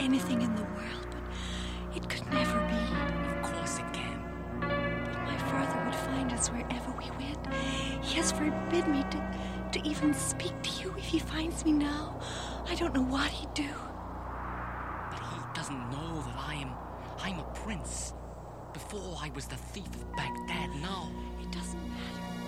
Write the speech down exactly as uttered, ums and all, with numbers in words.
anything in the world, but it could never be. Of course it can. But my father would find us wherever we went. He has forbidden me to, to even speak to you if he finds me now. I don't know what he'd do. But he doesn't know that I am... I'm a prince. Before I was the thief of Baghdad, now... It doesn't matter.